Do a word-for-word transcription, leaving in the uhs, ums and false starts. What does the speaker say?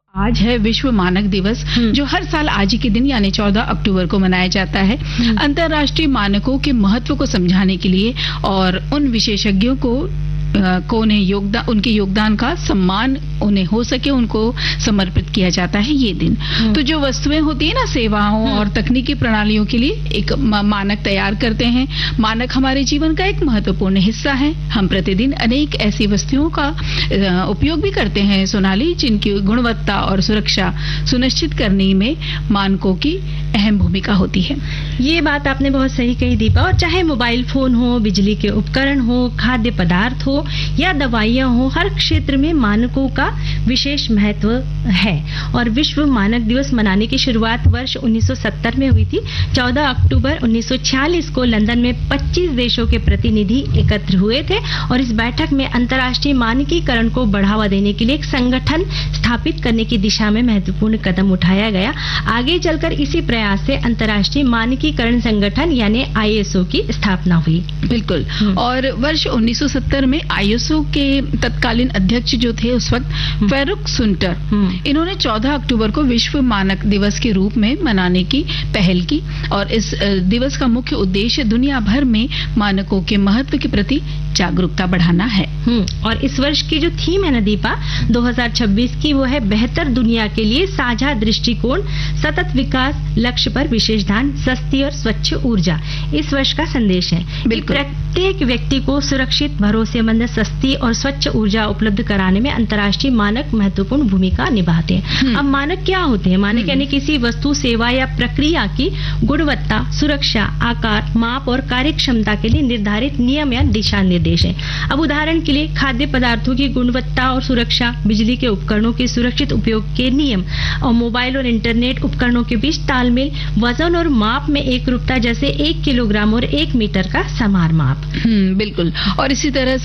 आज है विश्व मानक दिवस, जो हर साल आज ही के दिन यानी चौदह अक्टूबर को मनाया जाता है। अंतर्राष्ट्रीय मानकों के महत्व को समझाने के लिए और उन विशेषज्ञों को को उन्हें योगदान उनके योगदान का सम्मान उन्हें हो सके उनको समर्पित किया जाता है ये दिन। तो जो वस्तुएं होती है ना, सेवाओं और तकनीकी प्रणालियों के लिए एक मानक तैयार करते हैं। मानक हमारे जीवन का एक महत्वपूर्ण हिस्सा है। हम प्रतिदिन अनेक ऐसी वस्तुओं का उपयोग भी करते हैं सोनाली, जिनकी गुणवत्ता और सुरक्षा सुनिश्चित करने में मानकों की अहम भूमिका होती है। ये बात आपने बहुत सही कही दीपा। और चाहे मोबाइल फोन हो, बिजली के उपकरण हो, खाद्य पदार्थ हो या दवाइयां हो, हर क्षेत्र में मानकों का विशेष महत्व है। और विश्व मानक दिवस मनाने की शुरुआत वर्ष उन्नीस सौ सत्तर में हुई थी। चौदह अक्टूबर उन्नीस सौ छियालीस को लंदन में पच्चीस देशों के प्रतिनिधि एकत्र हुए थे और इस बैठक में अंतर्राष्ट्रीय मानकीकरण को बढ़ावा देने के लिए एक संगठन स्थापित करने की दिशा में महत्वपूर्ण कदम उठाया गया। आगे चलकर इसी प्रयास से अंतर्राष्ट्रीय मानकीकरण संगठन यानी आई एस ओ की स्थापना हुई। बिल्कुल। और वर्ष उन्नीस सौ सत्तर में आई एस ओ के तत्कालीन अध्यक्ष जो थे उस वक्त फेरुक सुंटर, इन्होंने चौदह अक्टूबर को विश्व मानक दिवस के रूप में मनाने की पहल की। और इस दिवस का मुख्य उद्देश्य दुनिया भर में मानकों के महत्व के प्रति जागरूकता बढ़ाना है। और इस वर्ष की जो थीम है ना दीपा दो हज़ार छब्बीस की, वो है बेहतर दुनिया के लिए साझा दृष्टिकोण, सतत विकास, लक्ष्य पर विशेष ध्यान, सस्ती और स्वच्छ ऊर्जा। इस वर्ष का संदेश है प्रत्येक व्यक्ति को सुरक्षित, भरोसेमंद, सस्ती और स्वच्छ ऊर्जा उपलब्ध कराने में अंतर्राष्ट्रीय मानक महत्वपूर्ण भूमिका निभाते हैं। अब मानक क्या होते हैं? मानक यानी किसी वस्तु, सेवा या प्रक्रिया की गुणवत्ता, सुरक्षा, आकार, माप और कार्य क्षमता के लिए निर्धारित नियम या दिशा निर्देश है। अब उदाहरण के लिए खाद्य पदार्थों की गुणवत्ता और सुरक्षा, बिजली के उपकरणों के सुरक्षित उपयोग के नियम और मोबाइल और इंटरनेट उपकरणों के बीच तालमेल, वजन और माप में एक रूपता, जैसे एक किलोग्राम और एक मीटर का समान माप। हम्म बिल्कुल। और इसी तरह